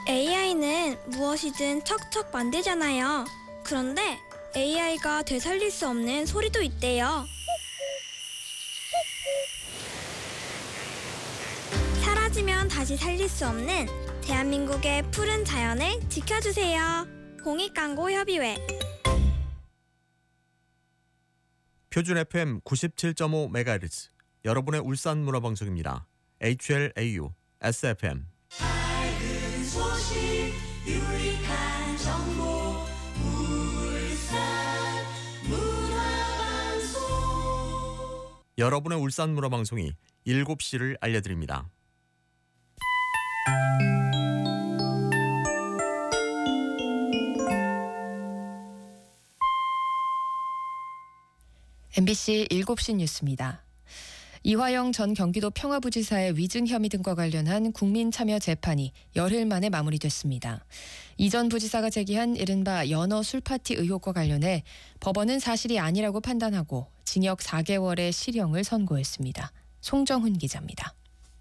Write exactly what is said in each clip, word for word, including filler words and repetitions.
에이아이는 무엇이든 척척 만들잖아요. 그런데 에이아이가 되살릴 수 없는 소리도 있대요. 사라지면 다시 살릴 수 없는 대한민국의 푸른 자연을 지켜주세요. 공익광고협의회. 표준 에프엠 구십칠 점 오 메가헤르츠 여러분의 울산 문화방송입니다. 에이치엘에이유 에스에프엠. 밝은 소식 유익한 정보 울산 문화방송. 여러분의 울산 문화방송이 일곱 시를 알려드립니다. 엠비씨 일곱 시 뉴스입니다. 이화영 전 경기도 평화부지사의 위증 혐의 등과 관련한 국민참여 재판이 열흘 만에 마무리됐습니다. 이 전 부지사가 제기한 이른바 연어 술파티 의혹과 관련해 법원은 사실이 아니라고 판단하고 징역 사 개월의 실형을 선고했습니다. 송정훈 기자입니다.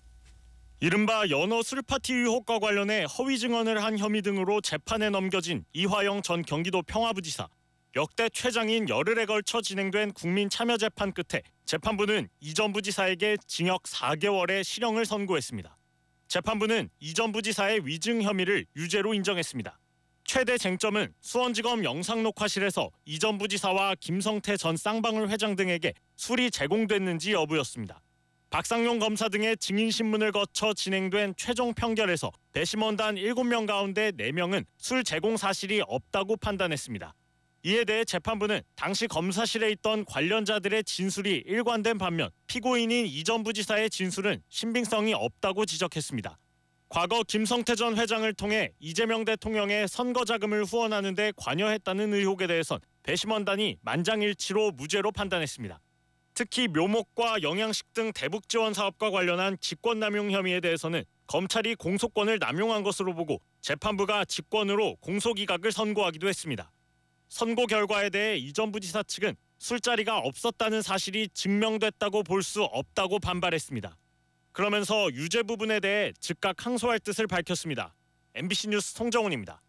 이른바 연어 술파티 의혹과 관련해 허위 증언을 한 혐의 등으로 재판에 넘겨진 이화영 전 경기도 평화부지사. 역대 최장인 열흘에 걸쳐 진행된 국민참여재판 끝에 재판부는 이 전 부지사에게 징역 사 개월의 실형을 선고했습니다. 재판부는 이 전 부지사의 위증 혐의를 유죄로 인정했습니다. 최대 쟁점은 수원지검 영상녹화실에서 이 전 부지사와 김성태 전 쌍방울 회장 등에게 술이 제공됐는지 여부였습니다. 박상용 검사 등의 증인신문을 거쳐 진행된 최종 판결에서 배심원단 일곱 명 가운데 네 명은 술 제공 사실이 없다고 판단했습니다. 이에 대해 재판부는 당시 검사실에 있던 관련자들의 진술이 일관된 반면 피고인인 이 전 부지사의 진술은 신빙성이 없다고 지적했습니다. 과거 김성태 전 회장을 통해 이재명 대통령의 선거 자금을 후원하는 데 관여했다는 의혹에 대해선 배심원단이 만장일치로 무죄로 판단했습니다. 특히 묘목과 영양식 등 대북 지원 사업과 관련한 직권남용 혐의에 대해서는 검찰이 공소권을 남용한 것으로 보고 재판부가 직권으로 공소기각을 선고하기도 했습니다. 선고 결과에 대해 이 전 부지사 측은 술자리가 없었다는 사실이 증명됐다고 볼 수 없다고 반발했습니다. 그러면서 유죄 부분에 대해 즉각 항소할 뜻을 밝혔습니다. 엠비씨 뉴스 송정훈입니다.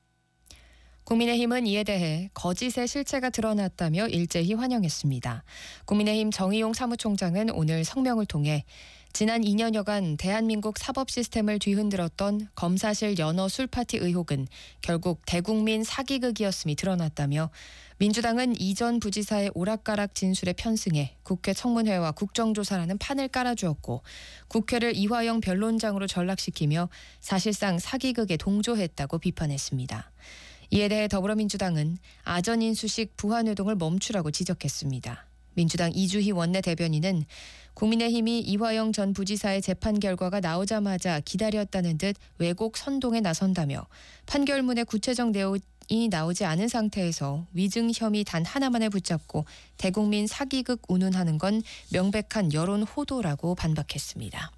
국민의힘은 이에 대해 거짓의 실체가 드러났다며 일제히 환영했습니다. 국민의힘 정의용 사무총장은 오늘 성명을 통해 지난 이 년여간 대한민국 사법 시스템을 뒤흔들었던 검사실 연어 술파티 의혹은 결국 대국민 사기극이었음이 드러났다며 민주당은 이 전 부지사의 오락가락 진술에 편승해 국회 청문회와 국정조사라는 판을 깔아주었고 국회를 이화영 변론장으로 전락시키며 사실상 사기극에 동조했다고 비판했습니다. 이에 대해 더불어민주당은 아전인수식 부한회동을 멈추라고 지적했습니다. 민주당 이주희 원내대변인은 국민의힘이 이화영 전 부지사의 재판 결과가 나오자마자 기다렸다는 듯 왜곡 선동에 나선다며 판결문의 구체적 내용이 나오지 않은 상태에서 위증 혐의 단 하나만을 붙잡고 대국민 사기극 운운하는 건 명백한 여론 호도라고 반박했습니다.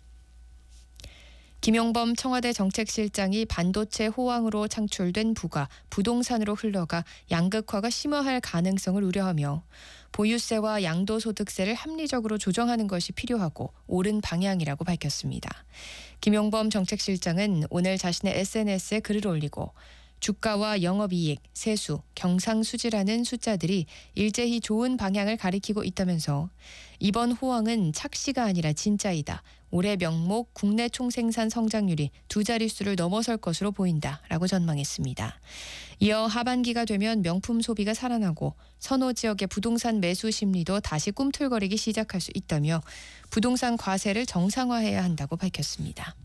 김용범 청와대 정책실장이 반도체 호황으로 창출된 부가 부동산으로 흘러가 양극화가 심화할 가능성을 우려하며 보유세와 양도소득세를 합리적으로 조정하는 것이 필요하고 옳은 방향이라고 밝혔습니다. 김용범 정책실장은 오늘 자신의 에스엔에스에 글을 올리고 주가와 영업이익, 세수, 경상수지라는 숫자들이 일제히 좋은 방향을 가리키고 있다면서 이번 호황은 착시가 아니라 진짜이다. 올해 명목 국내 총생산 성장률이 두 자릿수를 넘어설 것으로 보인다라고 전망했습니다. 이어 하반기가 되면 명품 소비가 살아나고 선호 지역의 부동산 매수 심리도 다시 꿈틀거리기 시작할 수 있다며 부동산 과세를 정상화해야 한다고 밝혔습니다.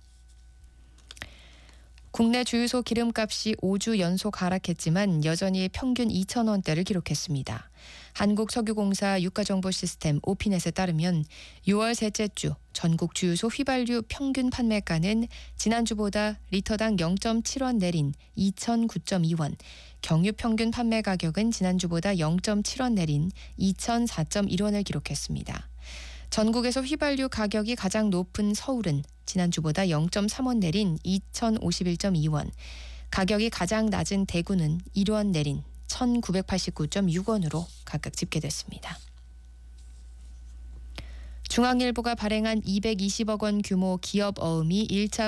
국내 주유소 기름값이 오 주 연속 하락했지만 여전히 평균 이천 원대를 기록했습니다. 한국석유공사 유가정보시스템 오피넷에 따르면 유월 셋째 주 전국 주유소 휘발유 평균 판매가는 지난주보다 리터당 영 점 칠 원 내린 이천구 점 이 원, 경유 평균 판매 가격은 지난주보다 영 점 칠 원 내린 이천사 점 일 원을 기록했습니다. 전국에서 휘발유 가격이 가장 높은 서울은 지난주보다 영 점 삼 원 내린 이천오십일 점 이 원, 가격이 가장 낮은 대구는 일 원 내린 천구백팔십구 점 육 원으로 각각 집계됐습니다. 중앙일보가 발행한 이백이십억 원 규모 기업 어음이 일 차